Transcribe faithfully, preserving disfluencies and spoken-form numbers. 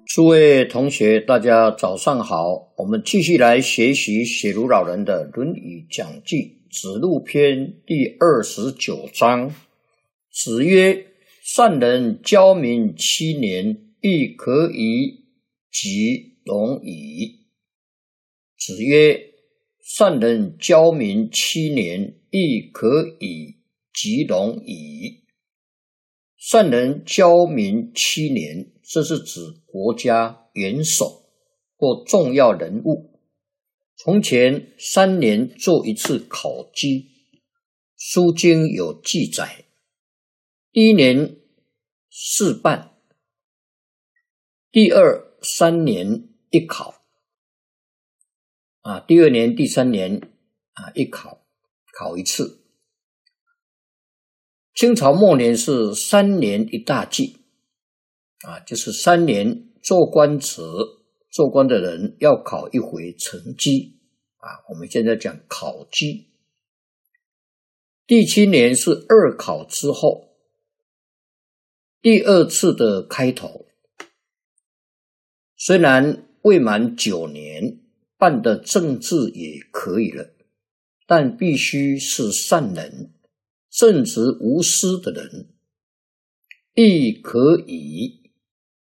诸位同学，大家早上好。我们继续来学习写如老人的《论语讲记》子路篇第二十九章。子曰：善人教民七年，亦可以及容矣。子曰：善人教民七年，亦可以及容矣。善人教民七年，这是指国家元首或重要人物，从前三年做一次考绩，书经有记载。第一年试办，第二三年一考，啊，第二年、第三年啊一考，考一次。清朝末年是三年一大祭，啊，就是三年做官职，做官的人要考一回成绩，啊，我们现在讲考绩。第七年是二考之后，第二次的开头。虽然未满九年，办的政治也可以了，但必须是善人，正直无私的人，亦可以